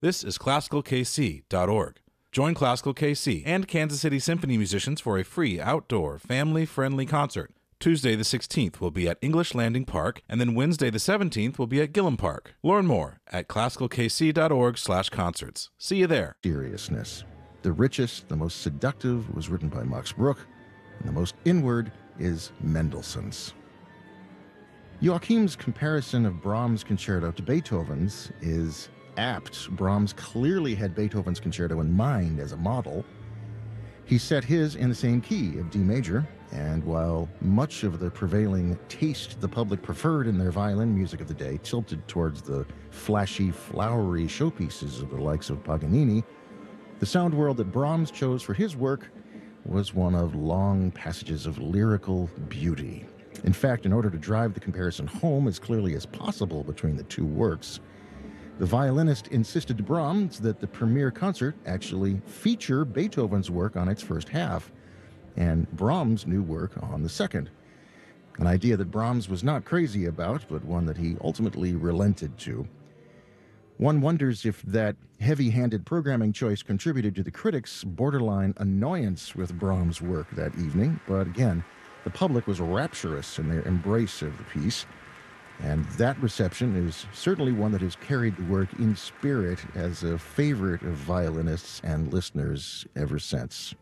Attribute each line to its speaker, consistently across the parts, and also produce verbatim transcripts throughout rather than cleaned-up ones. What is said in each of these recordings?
Speaker 1: This is classical k c dot org. Join Classical K C and Kansas City Symphony musicians for a free outdoor, family-friendly concert. Tuesday the sixteenth will be at English Landing Park, and then Wednesday the seventeenth will be at Gillum Park. Learn more at classical k c dot org slash concerts. See you there.
Speaker 2: Seriousness. The richest, the most seductive was written by Max Bruch, and the most inward is Mendelssohn's. Joachim's comparison of Brahms' concerto to Beethoven's is apt. Brahms clearly had Beethoven's concerto in mind as a model. He set his in the same key of D major, and while much of the prevailing taste the public preferred in their violin music of the day tilted towards the flashy, flowery showpieces of the likes of Paganini, the sound world that Brahms chose for his work was one of long passages of lyrical beauty. In fact, in order to drive the comparison home as clearly as possible between the two works, the violinist insisted to Brahms that the premiere concert actually feature Beethoven's work on its first half, and Brahms' new work on the second. An idea that Brahms was not crazy about, but one that he ultimately relented to. One wonders if that heavy-handed programming choice contributed to the critics' borderline annoyance with Brahms' work that evening, but again, the public was rapturous in their embrace of the piece. And that reception is certainly one that has carried the work in spirit as a favorite of violinists and listeners ever since.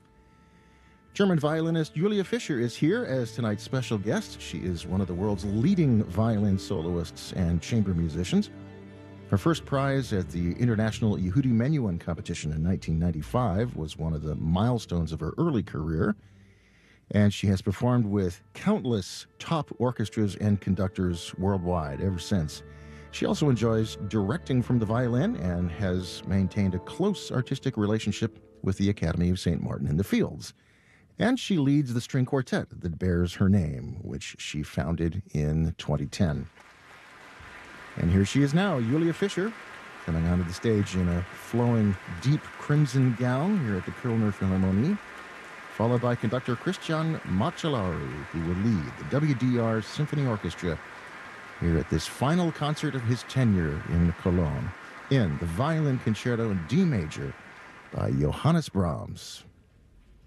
Speaker 2: German violinist Julia Fischer is here as tonight's special guest. She is one of the world's leading violin soloists and chamber musicians. Her first prize at the International Yehudi Menuhin competition in nineteen ninety-five was one of the milestones of her early career. And she has performed with countless top orchestras and conductors worldwide ever since. She also enjoys directing from the violin and has maintained a close artistic relationship with the Academy of Saint Martin in the Fields. And she leads the string quartet that bears her name, which she founded in twenty ten. And here she is now, Julia Fischer, coming onto the stage in a flowing, deep crimson gown here at the Kölner Philharmonie, followed by conductor Christian Macellari, who will lead the W D R Symphony Orchestra here at this final concert of his tenure in Cologne, in the Violin Concerto in D major by Johannes Brahms.